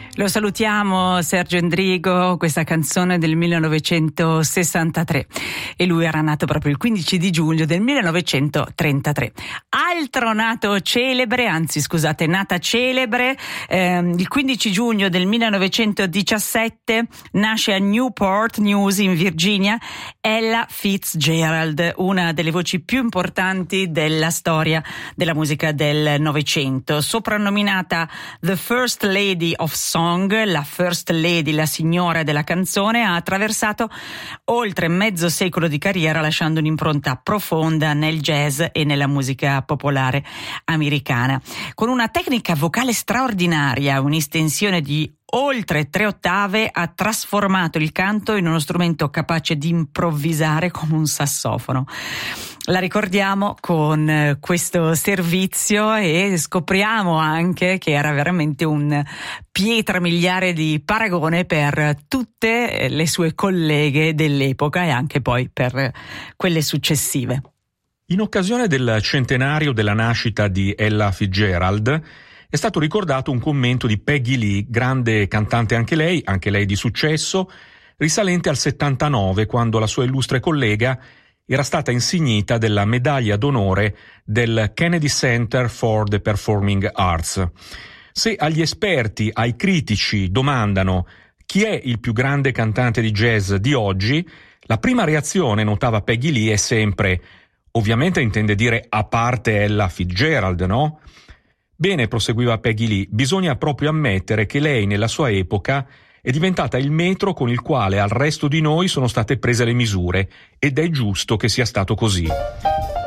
Lo salutiamo Sergio Endrigo, questa canzone del 1963 e lui era nato proprio il 15 di giugno del 1933. Altro nato celebre, nata celebre, il 15 giugno del 1917 nasce a Newport News in Virginia Ella Fitzgerald, una delle voci più importanti della storia della musica del Novecento, soprannominata The First Lady of Song, la First Lady, la signora della canzone. Ha attraversato oltre mezzo secolo di carriera lasciando un'impronta profonda nel jazz e nella musica popolare americana. Con una tecnica vocale straordinaria, un'estensione di oltre 3 ottave, ha trasformato il canto in uno strumento capace di improvvisare come un sassofono. La ricordiamo con questo servizio e scopriamo anche che era veramente un pietra miliare di paragone per tutte le sue colleghe dell'epoca e anche poi per quelle successive. In occasione del centenario della nascita di Ella Fitzgerald è stato ricordato un commento di Peggy Lee, grande cantante anche lei di successo, risalente al 79, quando la sua illustre collega era stata insignita della medaglia d'onore del Kennedy Center for the Performing Arts. Se agli esperti, ai critici domandano chi è il più grande cantante di jazz di oggi, la prima reazione, notava Peggy Lee, è sempre, ovviamente intende dire a parte Ella Fitzgerald, no? Bene, proseguiva Peggy Lee, bisogna proprio ammettere che lei nella sua epoca è diventata il metro con il quale al resto di noi sono state prese le misure, ed è giusto che sia stato così.